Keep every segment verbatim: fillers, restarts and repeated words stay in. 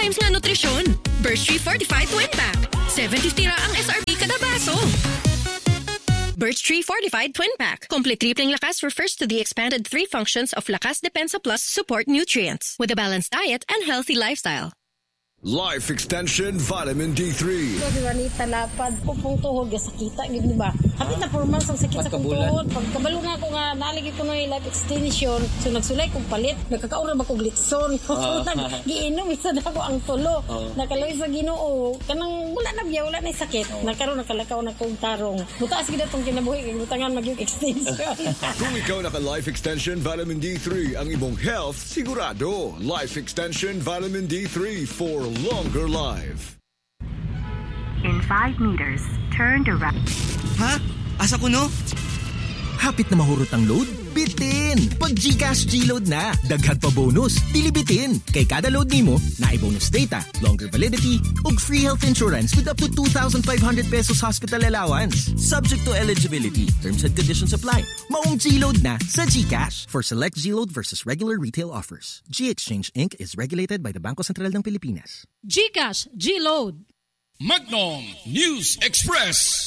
enzymes nga nutrisyon. Birch Tree Fortified Twin Pack. seven fifty ra ang S R P kada baso. Birch Tree Fortified Twin Pack. Complete tripling lakas refers to the expanded three functions of Lakas Depensa Plus support nutrients with a balanced diet and healthy lifestyle. Life Extension Vitamin D three. Kasi manita lapad, pupong tuhod, sakita, di ba? Hapit na four months ang sakit sa kong tuhod. Pagkabalo nga ako nga, nalagi ko na yung Life Extension. So nagsulay kong palit, nagkakaura ba kong glitson. So nag-iinom, isa na ako ang tulo. Nakalawin sa Ginoo. Kanang wala na biya, wala na yung sakit. Nagkaroon, nakalakaw na kong tarong. Buta, sige na itong kinabuhi, kaya butangan mag-yung extension. Kung ikaw naka Life Extension Vitamin D three, ang imong health, sigurado. Life Extension Vitamin D three for longer life. In five meters, turn to right. Ha? Asa ko no? Hapit na mahurot ang load? Bitin! Pag GCash G-Load na, daghan pa bonus, dili bitin. Kay kada load nimo, naay bonus data, longer validity, ug free health insurance with up to two thousand five hundred pesos hospital allowance. Subject to eligibility. Terms and conditions apply. Maong G-Load na sa GCash. For select G-Load versus regular retail offers. G-Exchange Incorporated is regulated by the Bangko Sentral ng Pilipinas. GCash G-Load. Magnum News Express.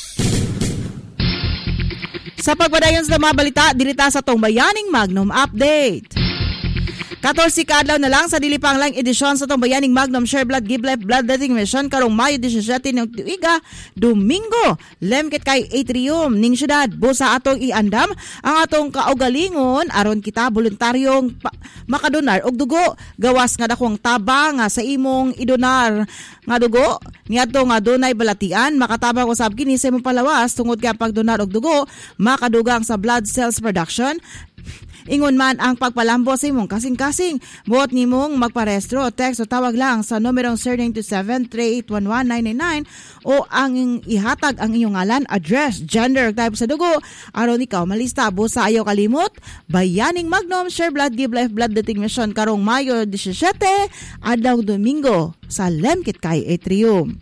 Sa pagpadayon sa mga balita, dirita sa tong Bayaning Magnum Update. fourteen kadlaw na lang sa dili pang lang edisyon sa tong Bayaning Magnum Share Blood Give Life Bloodletting Mission karong Mayo seventeen ng tuiga, Domingo. Lemket kay atrium ning syudad busa atong iandam ang atong kaugalingon aron kita voluntaryong pa- makadonar og dugo. Gawas nga dakong tabang nga sa imong idonar nga dugo niadto nga dunay balatian makatabang usab kini sa imong palawas tungod kay pagdonar og dugo makadugang sa blood cells production. Ingon man ang pagpalambo sa imong kasing-kasing. Buot nimong magparehistro, text o tawag lang sa numerong zero nine two seven, three eight one one, nine nine nine o ang ihatag ang inyong ngalan, address, gender, type sa dugo. Aron ikaw malista, busa ayaw kalimot. Bayaning Magnum Share Blood Give Life Bloodletting Mission karong Mayo seventeen, adlaw Domingo sa Lemkit Kay Atrium.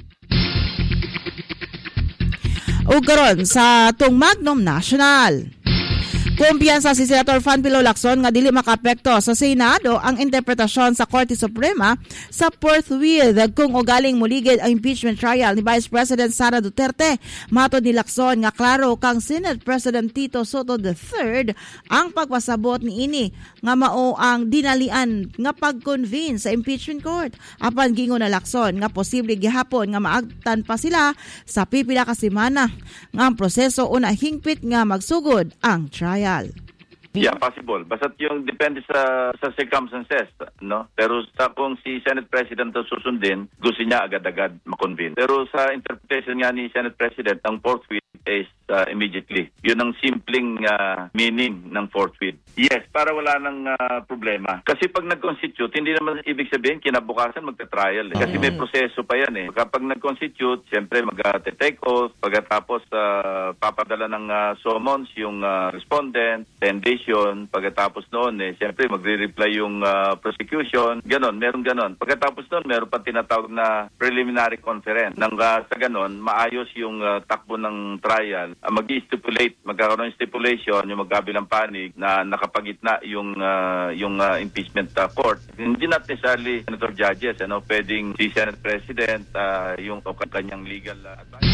O karon sa tong Magnum National. Kumpiyansa si Senator Fanpilo Lacson nga dili makapekto sa Senado ang interpretasyon sa Korte Suprema sa forthwith kung ugaling muligid ang impeachment trial ni Vice President Sara Duterte. Matod ni Lacson nga klaro kang Senate President Tito Soto the third ang pagpasabot ni ini nga mao ang dinalian nga pag-convene sa impeachment court. Apan gingon na Lacson nga posible gihapon nga maagtan pa sila sa pipila ka semana nga ang proseso una hingpit nga magsugod ang trial. Yeah, possible. Basta yung depende sa sa circumstances, no? Pero sa kung si Senate President ang susundin, gusto niya agad-agad makonvene. Pero sa interpretation nga ni Senate President, ang forthwith is uh, immediately. Yun ang simpleng uh, meaning ng forthwith. Yes, para wala nang uh, problema. Kasi pag nag-constitute, hindi naman ibig sabihin kinabukasan magta-trial. Eh. Kasi may proseso pa yan eh. Kapag nag-constitute, siyempre mag-take oath, pagkatapos uh, papadala ng uh, summons yung uh, respondent, ten days yun. Pagkatapos noon, eh, siyempre magre-reply yung uh, prosecution. Ganon, meron ganon. Pagkatapos noon, meron pa tinatawag na preliminary conference. Nang uh, sa ganon, maayos yung uh, takbo ng trial. Uh, mag-stipulate, magkakaroon ng stipulation, yung magkabilang panig na nakapagitna yung uh, yung uh, impeachment uh, court. Hindi not necessarily senator judges, ano, pwedeng si Senate President, uh, yung o kanyang legal uh, advice.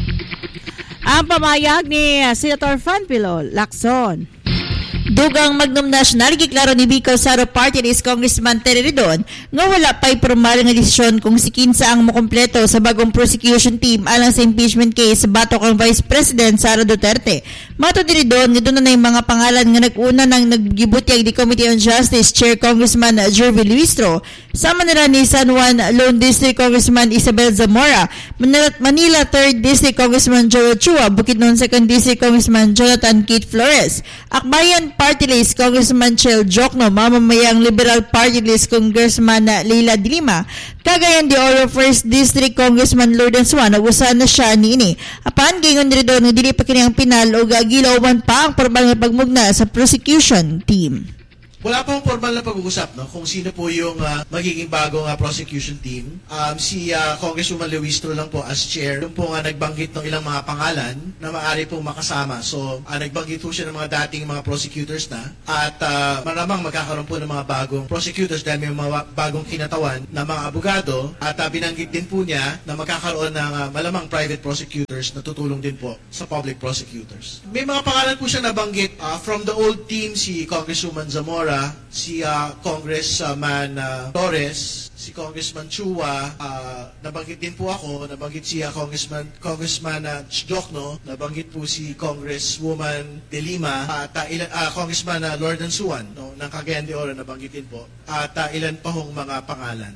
Ang pamayag ni Senator Fanpilo Lacson. Dugang Magnum National, giklaro ni Bicol Saro Party List Congressman Terry Ridon nga wala pa'y formal nga desisyon kung si kinsa ang makompleto sa bagong prosecution team alang sa impeachment case sa batok ang Vice President Sara Duterte. Matod ni Ridon nga doon na yung mga pangalan nga nag-una ng naggibutyag di Committee on Justice Chair Congressman Jervy Luistro, sama nila ni San Juan Lone District Congressman Isabel Zamora, Manila third District Congressman Joel Chua, Bukidnon second District Congressman Jonathan Keith Flores, Akbayan Party List Congressman Chel Jokno, mamamayang Liberal Party List Congressman Leila Dilima, Cagayan de Oro first District Congressman Lourdes Juan, nag-usahan na siya ni ini. Apan, gingon nila doon, dili pa kiniyang pinal o gagilaw man pa ang parbang pagmugna sa prosecution team. Wala pong formal na pag-uusap no kung sino po yung uh, magiging bagong uh, prosecution team. Um, si uh, Congresswoman Luistro lang po as chair. Yung po nga nagbangkit ng ilang mga pangalan na maaari pong makasama. So uh, nagbangkit po siya ng mga dating mga prosecutors na at uh, maramang magkakaroon po ng mga bagong prosecutors dahil may mga bagong kinatawan na mga abogado at uh, binanggit din po niya na magkakaroon ng uh, malamang private prosecutors na tutulong din po sa public prosecutors. May mga pangalan po siya nabanggit uh, from the old team, si Congresswoman Zamora, si uh, Congressman uh, Torres, si Congressman Chua, uh, nabanggit din po ako, nabanggit si uh, Congressman Congressman uh, Jokno, nabanggit po si Congresswoman De Lima, at uh, ilan, uh, Congressman uh, Lordan Suan no, ng Cagayan de Oro, nabanggit din po, at uh, ilan pa hong mga pangalan.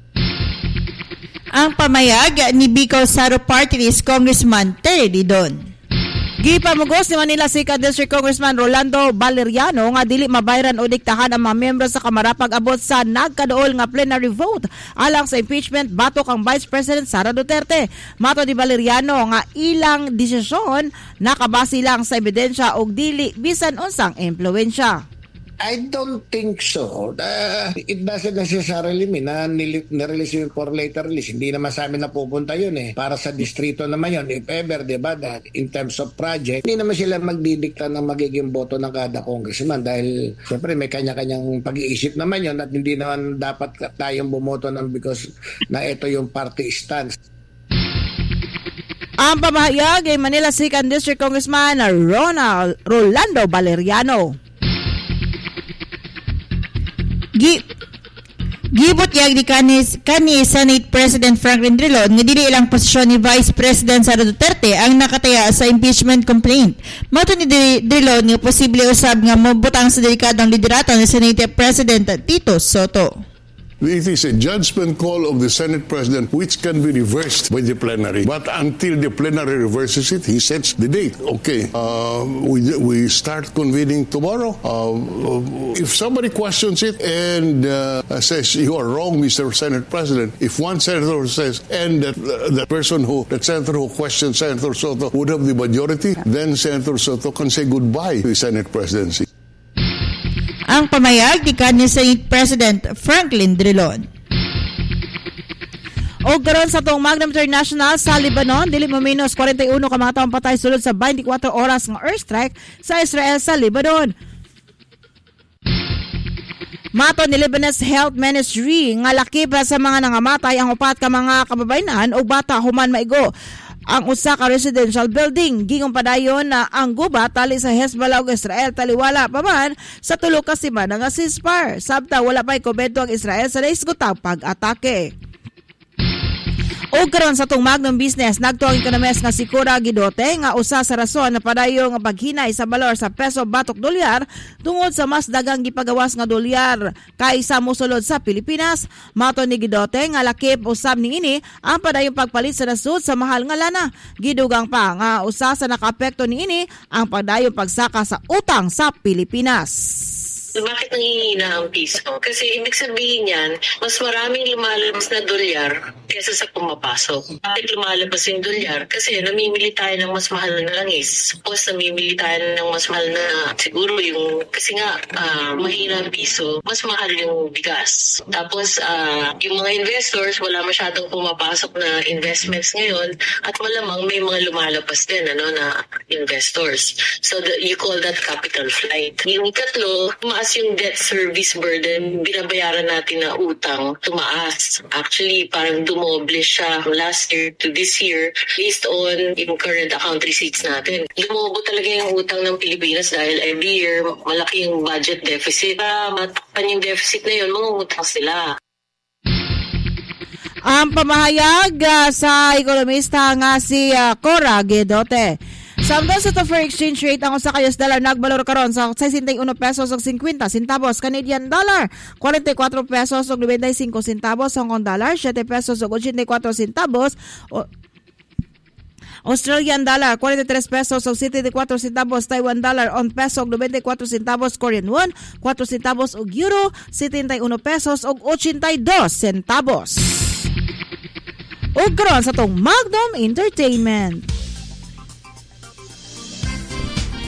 Ang pamayag ni Bicol Saro Party List Congressman Terry Didon. Gipamugos ni Manila Second District Congressman Rolando Valeriano nga dili mabayran o diktahan ang mga miyembro sa Kamara pag-abot sa nagkaduol nga plenary vote alang sa impeachment batok ang Vice President Sara Duterte. Mato ni Valeriano nga ilang desisyon nakabase lang sa ebidensya o dili bisan unsang impluwensya. I don't think so. Uh, it doesn't necessarily mean na nirelease yun for later release. Hindi naman sa amin napupunta yun eh. Para sa distrito naman yun. If ever, di ba, in terms of project, hindi naman sila magdidikta ng magiging boto ng kada congressman dahil siyempre may kanya-kanyang pag-iisip naman yun at hindi naman dapat tayong bumoto ng because na ito yung party stance. Ang pamahayag ay Manila Second District Congressman Ronald Rolando Valeriano. Gi Gibot yag ni kanis kani Senate President Franklin Drilon nga dili ilang posisyon ni Vice President Sara Duterte ang nakataya sa impeachment complaint. Mato ni Drilon nga posible usab nga mabutang sa delikadong liderato ni Senate President Tito Soto. It is a judgment call of the Senate President which can be reversed by the plenary. But until the plenary reverses it, he sets the date. Okay, uh, we we start convening tomorrow. Uh, if somebody questions it and uh, says you are wrong, Mister Senate President, if one senator says and that uh, the person who that senator who questions Senator Soto would have the majority, then Senator Soto can say goodbye to the Senate presidency. Ang pamayag ni kanhi Senate President Franklin Drilon. O karon sa tong Magnum International sa Lebanon, dili mo minus forty-one ka mga taong patay sulod sa twenty-four oras nga airstrike sa Israel sa Lebanon. Mato ni Lebanese Health Ministry nga lakip sa mga nangamatay ang upat ka mga kababayenan o bata human maigo ang usa ka residential building. Gingong padayon na ang gubat tali sa Hezbollah ug Israel taliwala pa man sa tulo ka semana nga ceasefire. Sabta wala pa'y komento ang Israel sa naisgutang pag-atake. O karon sa tong Magnum Business, nagtuang ekonomis nga si Cora Guidote nga usa sa rason na padayon nga paghinay sa balor sa peso batok dolyar tungod sa mas dagang gipagawas nga dolyar kaysa mosulod sa Pilipinas. Mato ni Guidote nga lakip usab niini ang padayong pagpalit sa nasud sa mahal nga lana. Gidugang pa nga usa sa nakaapekto niini ang padayong pagsaka sa utang sa Pilipinas. Bakit nangihina ang piso? Kasi ibig sabihin yan, mas maraming lumalabas na dolyar kesa sa pumapasok. Bakit lumalabas yung dolyar? Kasi namimili tayo ng mas mahal na langis. Tapos namimili tayo ng mas mahal na siguro yung, kasi nga uh, mahina ang piso, mas mahal yung bigas. Tapos uh, yung mga investors, wala masyadong pumapasok na investments ngayon at malamang may mga lumalabas din ano, na investors. So the, you call that capital flight. Yung katlo, tumaas yung debt service burden, binabayaran natin na utang, tumaas. Actually, parang dumoble siya last year to this year based on yung current account receipts natin. Lumobo talaga yung utang ng Pilipinas dahil every year, malaki yung budget deficit. Para matakpan yung deficit na yun, mangungutang sila. Ang pamahayag uh, sa ekonomista nga si uh, Cora Guidote. Samtang sa foreign exchange rate ang usa ka U S dollar nagbalor karon sa sesenta y uno pesos ug cincuenta centavos, Canadian dollar cuarenta y cuatro pesos ug noventa y cinco centavos, Hong Kong dollar siete pesos ug ochenta y cuatro centavos, o Australian dollar cuarenta y tres pesos ug setenta y cuatro centavos, Taiwan dollar one peso ug noventa y cuatro centavos, Korean won cuatro centavos ug euro setenta y uno pesos ug ochenta y dos centavos. Ug karon sa tong Magnum Entertainment.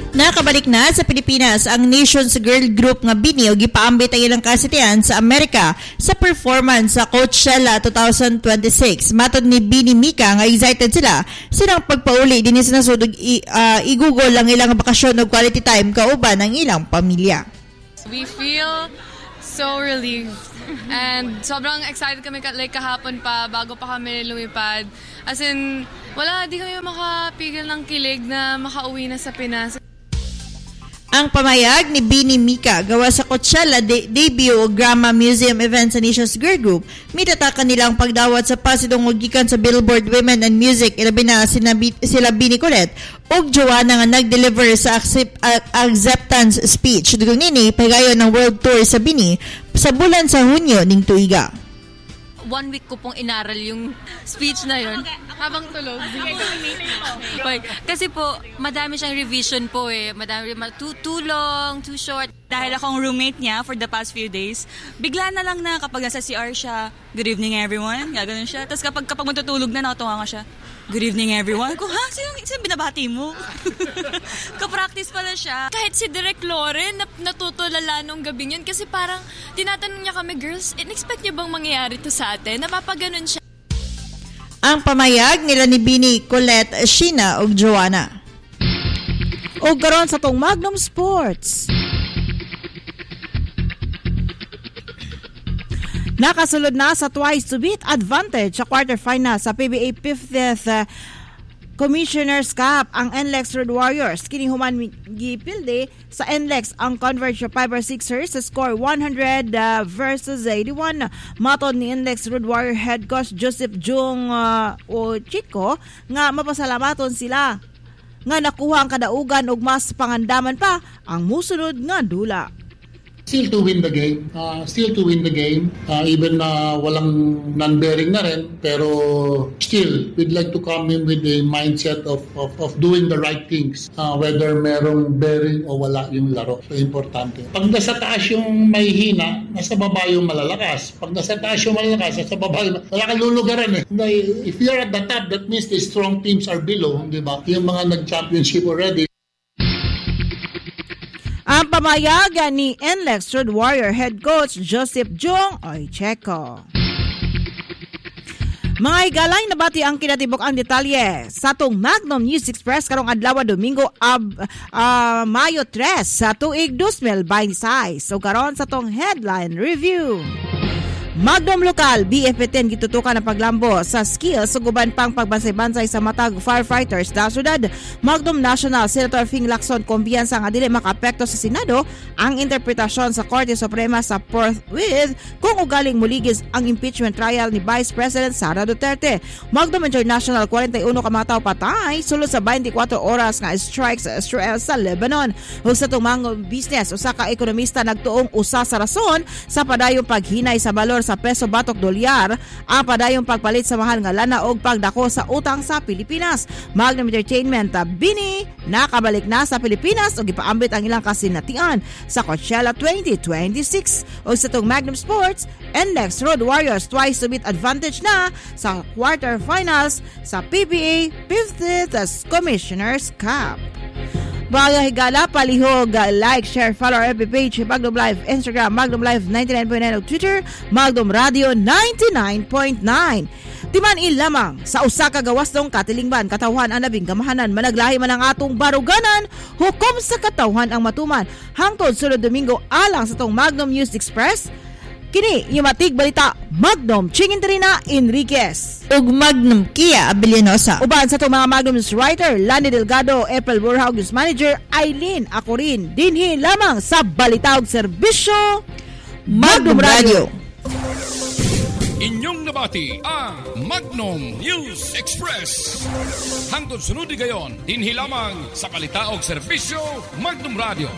Nakabalik na sa Pilipinas ang Nations Girl Group nga BINI o gipaambit ang ilang kasitian sa Amerika sa performance sa Coachella twenty twenty-six. Matod ni BINI Mika nga excited sila silang pagpauli din sa nasud uh, igugol ang ilang bakasyon o quality time kauban ang ilang pamilya. We feel so relieved and sobrang excited kami like kahapon pa bago pa kami lumipad. As in, wala, di kami makapigil ng kilig na makauwi na sa Pinas. Ang pamayag ni BINI Mika gawa sa Coachella de- debut o Grama Museum event sa Nations Girl Group, mitatakan nila ang pagdawat sa pasidong ugikan sa Billboard Women and Music, ilabi na sinabi, sila BINI Colette o Joanna nga nag-deliver sa accept, uh, acceptance speech. Dugong nini, pagayon ng world tour sa BINI sa bulan sa Hunyo ning tuiga. One week ko pong inaral yung speech na yun. Habang tulog. Okay. Kasi po, madami siyang revision po eh. Madami, too, too long, too short. Dahil akong roommate niya for the past few days, bigla na lang na kapag nasa C R siya, good evening everyone, gano'n siya. Tapos kapag, kapag matutulog na, nakatawa nga siya, good evening everyone. Ko, ha? Sino, sino binabati mo? Kapractice pala siya. Kahit si Direk Loren, nat- natutulala nung gabing yun kasi parang tinatanong niya kami, girls, in-expect niyo bang mangyayari to sa atin? Napapaganon siya. Ang pamayag nila ni BINI Colette, Sheena o Joanna. O karon sa tong Magnum Sports. Nakasulod na sa twice to beat advantage sa quarterfinal sa P B A fiftieth uh, Commissioner's Cup ang N L E X Road Warriors. Kini human gipilde sa N L E X ang Converge Fiber Sixers sa score one hundred uh, versus eighty-one. Matod ni N L E X Road Warrior head coach Joseph Jung uh, o Chico nga mapasalamaton sila nga nakuha ang kadaugan ug mas pangandaman pa ang musunod nga dula. Still to win the game, uh, still to win the game, uh, even na uh, walang non-bearing na rin, pero still, we'd like to come in with a mindset of of, of doing the right things, uh, whether merong bearing o wala yung laro. So, importante. Pag nasa taas yung may hina, nasa baba yung malalakas. Pag nasa taas yung malalakas, nasa baba yung wala kang lulugaran eh. If you're at the top, that means the strong teams are below, di ba? Yung mga nag-championship already. Ang pamayagan ni N L E X Road Warrior head coach Joseph Jung Oicheco. Mga higalay na bati ang kinatibok ang detalye sa tong Magnum News Express karong adlaw Domingo ab uh, Mayo tres sa tuig twenty twenty-six. So karon sa tong headline review. Magnum Lokal, B F ten gitutukan ang paglambo sa skills sa guban pang pagbansay-bansay sa matag firefighters da syudad. Magnum National Senator Fing Lacson kumbiyansa nga dili makaapekto sa Senado ang interpretasyon sa Korte Suprema sa forthwith kung ugaling muligis ang impeachment trial ni Vice President Sara Duterte. Magnum International forty-one ka mataw patay sulod sa twenty-four oras nga strikes sa Israel sa Lebanon. Ug sa tumang business, usa ka ekonomista nagtuong usa sa rason sa padayong paghinay sa balor sa peso batok dolyar ang padayong pagpalit sa mahal nga lana og pagdako sa utang sa Pilipinas. Magnum Entertainment BINI nakabalik na sa Pilipinas ug ipaambit ang ilang kasinatian sa Coachella twenty twenty-six. Og sa tong Magnum Sports, N L E X Road Warriors twice to beat advantage na sa quarterfinals sa P B A fiftieth Commissioner's Cup. Baga higala, palihog, like, share, follow our F B page, Magnum Live, Instagram, Magnum Live ninety-nine point nine, Twitter, Magnum Radio ninety-nine point nine. Timan ilamang sa usa ka gawas tong katilingban, katawhan ang labing gamahanan, managlahi man ang atong baruganan, hukom sa katawhan ang matuman. Hangtod sulod Domingo alang sa tong Magnum News Express, kini yung matig balita Magnum Chinginterina Enriquez ug Magnum Kia Abilianosa. Uban sa itong mga Magnum News writer Lani Delgado, April Burhaug News Manager Eileen Acorin. Dinhi lamang sa balita ug serbisyo Magnum, Magnum Radio. Inyong nabati ang Magnum News Express. Hangtod sunod gayon, dinhi lamang sa balita ug serbisyo Magnum Radio.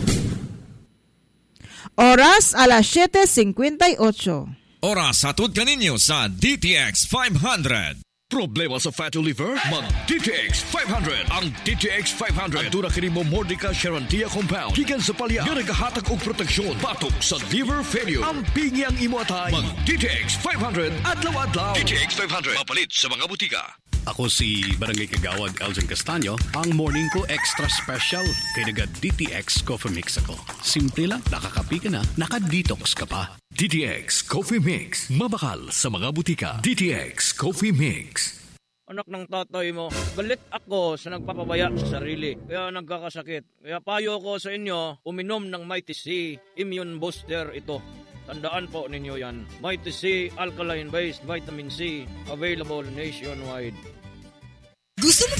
Oras alas siete fifty-eight. Oras atod kaninyo sa D T X five hundred. Problema sa fatty liver? Mag-D T X five hundred. Ang D T X five hundred aduna kini mo Mordica Charantia Compound. Gikan sa palya nga nagahatag og proteksyon batok sa liver failure. Ang pingi ang imo atay. Mag-D T X five hundred adlaw-adlaw. D T X five hundred mapalit sa mga butika. Ako si Barangay Kagawad Elgin Castaño. Ang morning ko extra special kay naga D T X Coffee Mix ako. Simple lang, nakakapi ka na, nakadetox ka pa. D T X Coffee Mix. Mabakal sa mga butika. D T X Coffee Mix. Anak ng tatay mo, galit ako sa nagpapabaya sa sarili. Kaya nagkakasakit. Kaya payo ko sa inyo, uminom ng Mighty C Immune Booster ito. Tandaan po ninyo yan. Mighty C Alkaline-based Vitamin C. Available nationwide. Gusto mo